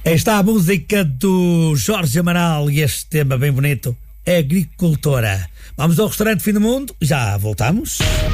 Está a música do Jorge Amaral e este tema bem bonito, Agricultora. Vamos ao restaurante Fim do Mundo, já voltamos.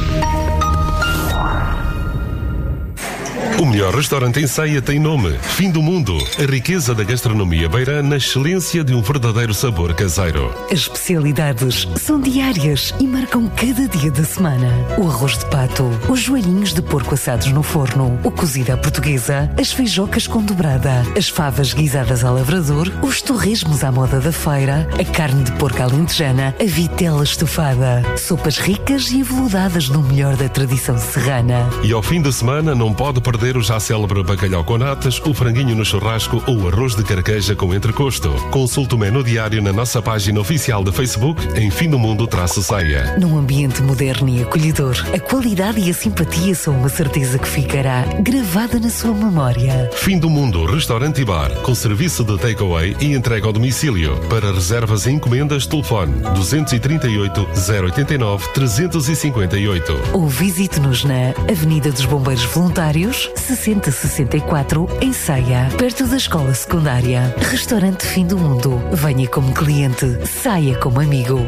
O melhor restaurante em Ceia tem nome: Fim do Mundo. A riqueza da gastronomia beira na excelência de um verdadeiro sabor caseiro. As especialidades são diárias e marcam cada dia da semana. O arroz de pato, os joelhinhos de porco assados no forno, o cozido à portuguesa, as feijocas com dobrada, as favas guisadas ao lavrador, os torresmos à moda da feira, a carne de porco alentejana, a vitela estufada, sopas ricas e aveludadas no melhor da tradição serrana. E ao fim da semana não pode perder o já célebre bacalhau com natas, o franguinho no churrasco ou o arroz de carqueja com entrecosto. Consulte o menu diário na nossa página oficial de Facebook em Fim do Mundo-Ceia. Num ambiente moderno e acolhedor, a qualidade e a simpatia são uma certeza que ficará gravada na sua memória. Fim do Mundo Restaurante e Bar, com serviço de takeaway e entrega ao domicílio. Para reservas e encomendas, telefone 238 089 358. Ou visite-nos na Avenida dos Bombeiros Voluntários, 6064, em Ceia, perto da escola secundária. Restaurante Fim do Mundo. Venha como cliente, saia como amigo.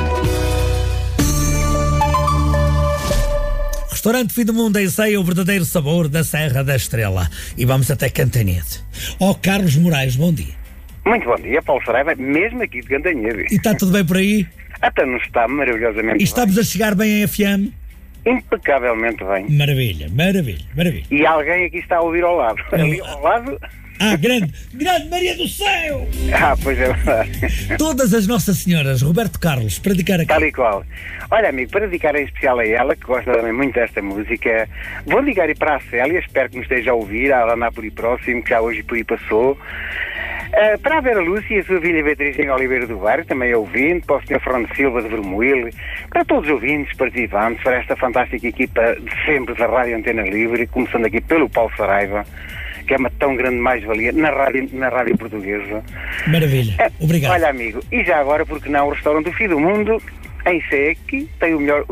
Restaurante Fim do Mundo em Ceia, o verdadeiro sabor da Serra da Estrela. E vamos até Cantanhede. Carlos Moraes, bom dia. Muito bom dia, Paulo Saraiva, mesmo aqui de Cantanhede. E está tudo bem por aí? Até não está maravilhosamente E estamos bem. a chegar bem em FM? Impecavelmente bem. Maravilha, maravilha, maravilha. E alguém aqui está a ouvir ao lado. Ali ao lado... Grande Maria do Céu! Pois é verdade. Todas as Nossas Senhoras, Roberto Carlos, para dedicar aqui. Tal e qual. Olha, amigo, para dedicar em especial a ela, que gosta também muito desta música, vou ligar para a Célia, espero que me esteja a ouvir, ela anda por aí próximo, que já hoje por aí passou. Para a Vera Lúcia e a sua filha Beatriz em Oliveira do Bairro, também é ouvinte, para o Sr. Fernando Silva de Vermoil, para todos os ouvintes, participantes, para esta fantástica equipa de sempre da Rádio Antena Livre, começando aqui pelo Paulo Saraiva, que é uma tão grande mais-valia na rádio portuguesa. Maravilha, obrigado. Olha, amigo, e já agora, porque não, o restaurante do Fim do Mundo, em Seque, tem o melhor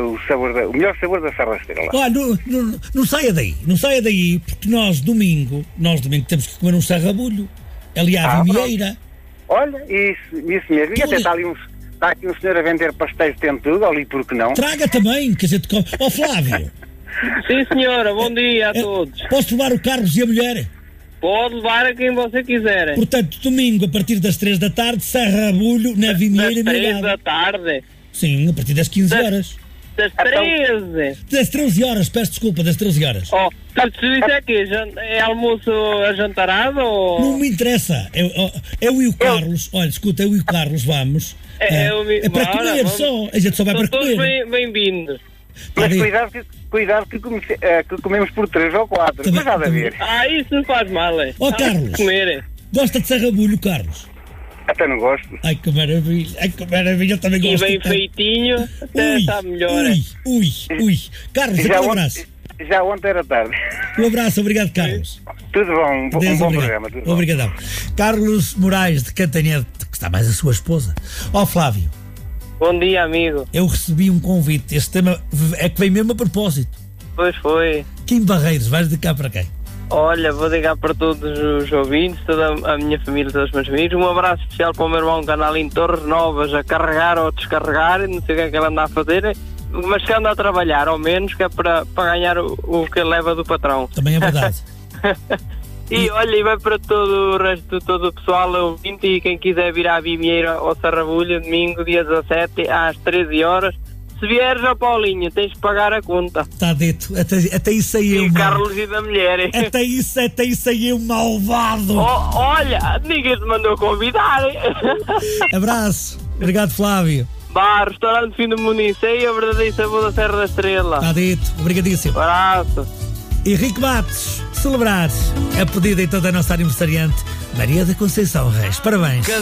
sabor da Serra da Estrela. Olha, não saia daí, porque nós domingo temos que comer um sarrabulho. Ali à Vimieira. Olha, isso mesmo. E até está aqui um senhor a vender pastéis de tentudo, ali porque não. Traga também, que a gente come. Flávio. Sim, senhora, bom dia a todos. Posso levar o Carlos e a mulher? Pode levar a quem você quiser. Portanto, domingo, a partir das 3 da tarde, sarrabulho na Vimieira. Das 3 da tarde? Sim, a partir das 15 horas. Das 13? Das 13 horas, peço desculpa, das 13 horas. Se isso é que é almoço ajantarado ou... Não me interessa. Eu e o Carlos, olha, escuta, eu e o Carlos vamos. É para comer só. A gente só vai para comer. Todos bem-vindos. Mas cuidado que comemos por 3 ou 4. Mas nada a ver. Isso não faz mal, é. Carlos, gosta de sarrabulho, Carlos? Até não gosto. Ai, que maravilha, eu também gosto. E bem feitinho, até está melhor. Ui. Carlos, um abraço. Já ontem era tarde. Um abraço, obrigado, Carlos. Tudo bom, um bom programa. Obrigadão. Carlos Moraes, de Cantanhede, que está mais a sua esposa. Flávio. Bom dia, amigo. Eu recebi um convite, este tema é que vem mesmo a propósito. Pois foi. Kim Barreiros, vais de cá para quem? Olha, vou ligar para todos os ouvintes, toda a minha família, todos os meus amigos. Um abraço especial para o meu irmão que anda ali em Torres Novas a carregar ou a descarregar, não sei o que é que ele anda a fazer, mas que anda a trabalhar, ao menos, que é para ganhar o que ele leva do patrão. Também é verdade. E olha, e vai para todo o resto, todo o pessoal ouvinte, e quem quiser vir à Vimieira ao Sarrabulho, domingo, dia 17, às 13 horas. Se vieres ao Paulinho, tens de pagar a conta. Está dito, até isso aí e Carlos e da mulher. Até isso aí é um malvado. Olha, ninguém te mandou convidar. Abraço, obrigado, Flávio. Restaurante Fim do Mundo em Ceia, o verdadeiro sabor da Serra da Estrela. Está dito, obrigadíssimo. Abraço. Henrique Matos, celebrar a pedido em toda a nossa aniversariante Maria da Conceição Reis. Parabéns.